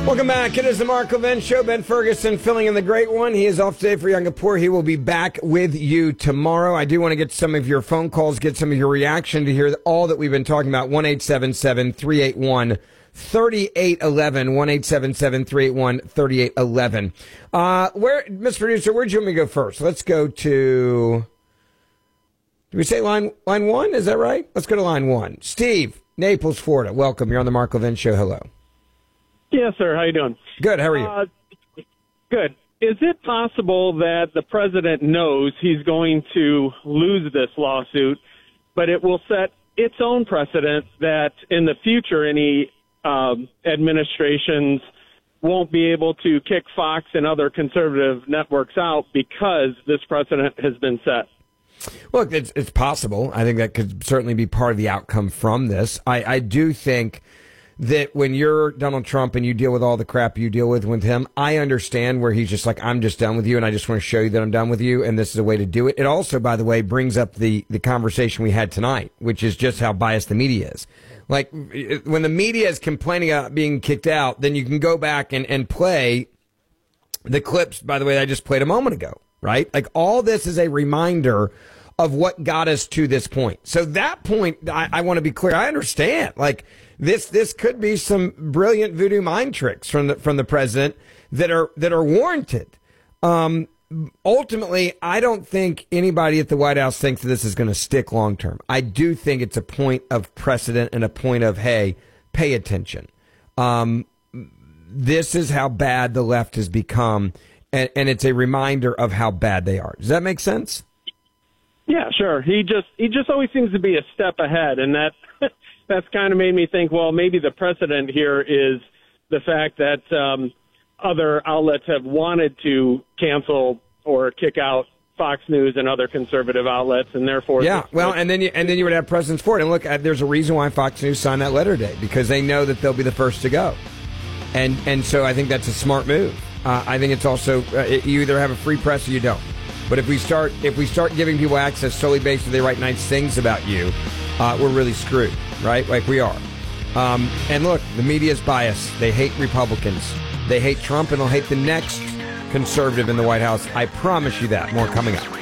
Welcome back. It is the Mark Levin Show. Ben Ferguson filling in the great one. He is off today for Yom Kippur. He will be back with you tomorrow. I do want to get some of your phone calls, get some of your reaction to hear all that we've been talking about. 1-877-381-3811. 1-877-381-3811. Mr. Producer, where'd you want me to go first? Let's go to... Did we say line one? Is that right? Let's go to line one. Steve, Naples, Florida. Welcome. You're on the Mark Levin Show. Hello. Yes, sir. How you doing? Good. How are you? Good. Is it possible that the president knows he's going to lose this lawsuit, but it will set its own precedent that in the future any administrations won't be able to kick Fox and other conservative networks out because this precedent has been set? Look, it's possible. I think that could certainly be part of the outcome from this. I do think that when you're Donald Trump and you deal with all the crap you deal with him, I understand where he's just like, I'm just done with you, and I just want to show you that I'm done with you, and this is a way to do it. It also, by the way, brings up the conversation we had tonight, which is just how biased the media is. Like, when the media is complaining about being kicked out, then you can go back and play the clips, by the way, I just played a moment ago, right? Like, all this is a reminder of what got us to this point. So that point, I want to be clear. I understand. Like, this could be some brilliant voodoo mind tricks from the president that are warranted. Ultimately, I don't think anybody at the White House thinks that this is going to stick long term. I do think it's a point of precedent and a point of, hey, pay attention. This is how bad the left has become, and it's a reminder of how bad they are. Does that make sense? Yeah, sure. He just always seems to be a step ahead, and that's kind of made me think, well, maybe the precedent here is the fact that other outlets have wanted to cancel or kick out Fox News and other conservative outlets, and therefore... Yeah, well, and then you would have precedents for it. And look, there's a reason why Fox News signed that letter today, because they know that they'll be the first to go. And so I think that's a smart move. I think it's also, you either have a free press or you don't. But if we start giving people access solely based on they write nice things about you, we're really screwed, right? Like we are. And look, the media is biased. They hate Republicans. They hate Trump, and they'll hate the next conservative in the White House. I promise you that. More coming up.